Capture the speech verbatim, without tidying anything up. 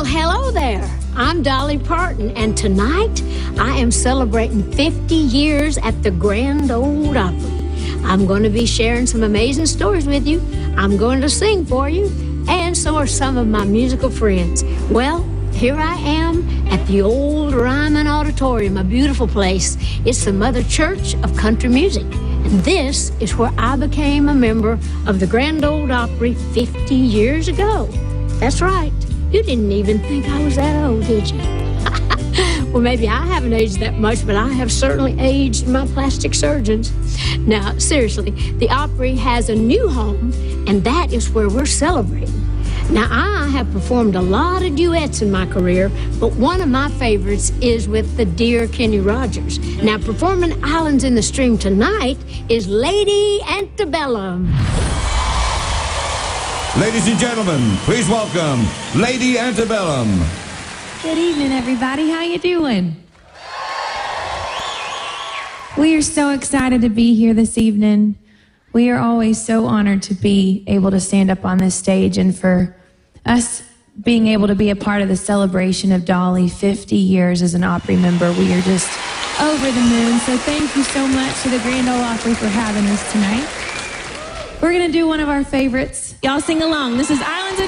hello there. I'm Dolly Parton, and tonight I am celebrating fifty years at the Grand Ole Opry. I'm going to be sharing some amazing stories with you. I'm going to sing for you, and so are some of my musical friends. Well, here I am at the old Ryman Auditorium, a beautiful place. It's the mother church of country music. And this is where I became a member of the Grand Ole Opry fifty years ago. That's right. You didn't even think I was that old, did you? Well, maybe I haven't aged that much, but I have certainly aged my plastic surgeons. Now, seriously, the Opry has a new home, and that is where we're celebrating. Now, I have performed a lot of duets in my career, but one of my favorites is with the dear Kenny Rogers. Now, performing Islands in the Stream tonight is Lady Antebellum. Ladies and gentlemen, please welcome Lady Antebellum. Good evening, everybody. How you doing? We are so excited to be here this evening. We are always so honored to be able to stand up on this stage, and for us being able to be a part of the celebration of Dolly fifty years as an Opry member, we are just over the moon. So thank you so much to the Grand Ole Opry for having us tonight. We're going to do one of our favorites. Y'all sing along. This is Islands in